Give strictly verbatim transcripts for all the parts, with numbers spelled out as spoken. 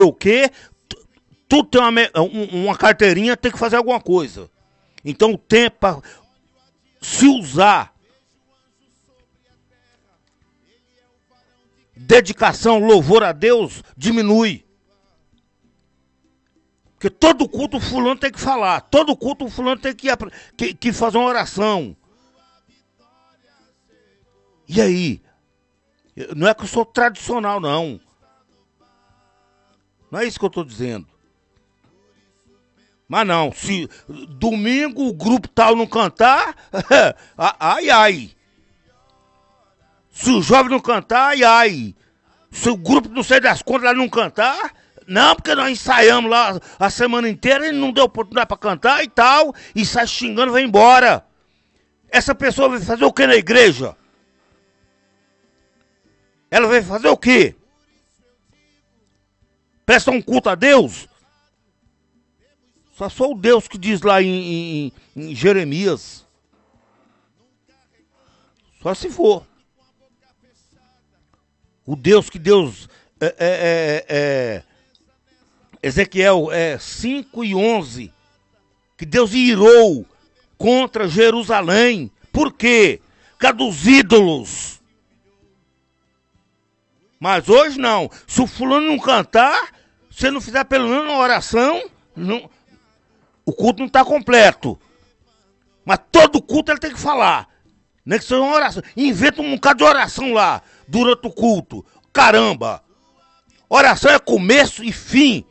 o quê? Tudo tem uma, uma carteirinha, tem que fazer alguma coisa. Então o tempo para se usar, dedicação, louvor a Deus, diminui. Porque todo culto o fulano tem que falar, todo culto o fulano tem que, que, que fazer uma oração. E aí? Não é que eu sou tradicional, não. Não é isso que eu estou dizendo. Mas não, se domingo o grupo tal não cantar, ai, ai. Se o jovem não cantar, ai, ai. Se o grupo não sei das contas lá não cantar, não, porque nós ensaiamos lá a semana inteira e não deu oportunidade para cantar e tal, e sai xingando e vai embora. Essa pessoa vai fazer o que na igreja? Ela vai fazer o quê? Presta um culto a Deus? Só sou o Deus que diz lá em, em, em Jeremias. Só se for. O Deus que Deus... É, é, é, é, Ezequiel é, cinco e onze. Que Deus irou contra Jerusalém. Por quê? Por causa dos ídolos. Mas hoje não. Se o fulano não cantar, se não fizer pelo menos uma oração, não... O culto não está completo. Mas todo culto ele tem que falar. Nem que seja uma oração. Inventa um bocado de oração lá, durante o culto. Caramba! Oração é começo e fim.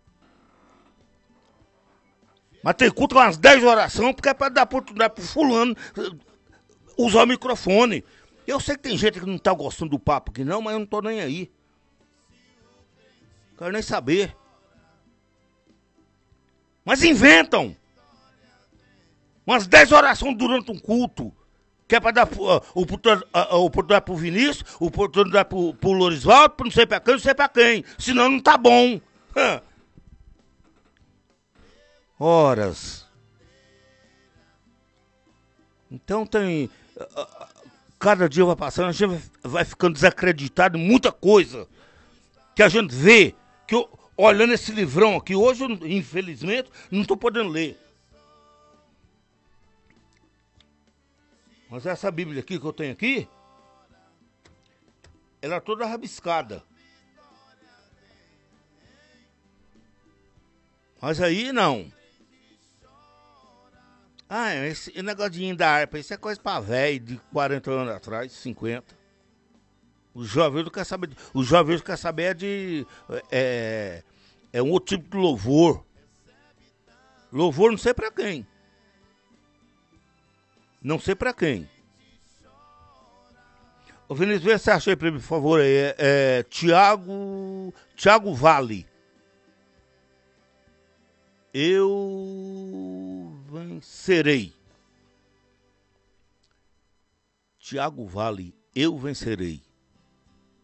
Mas tem culto com umas dez orações, porque é para dar oportunidade para o fulano usar o microfone. Eu sei que tem gente que não está gostando do papo aqui não, mas eu não estou nem aí. Quero nem saber. Mas inventam umas dez orações durante um culto, que é para dar uh, oportunidade para o Vinícius, oportunidade para o Lorisvaldo, para não sei para quem, não sei para quem. Senão não tá bom. Horas. Então tem... Uh, cada dia vai passando, a gente vai ficando desacreditado em muita coisa. Que a gente vê, que eu, olhando esse livrão aqui, hoje, eu, infelizmente, não estou podendo ler. Mas essa Bíblia aqui que eu tenho aqui, ela é toda rabiscada. Mas aí não. Ah, esse negocinho da harpa, isso é coisa pra velho de quarenta anos atrás, cinquenta. O jovem não quer saber. De, o jovem quer saber é de. É, é um outro tipo de louvor. Louvor não sei pra quem. Não sei pra quem. Ô Vinícius, vê se você achou aí pra mim, por favor. Aí. É, é Tiago. Tiago Vale. Eu vencerei. Tiago Vale, eu vencerei.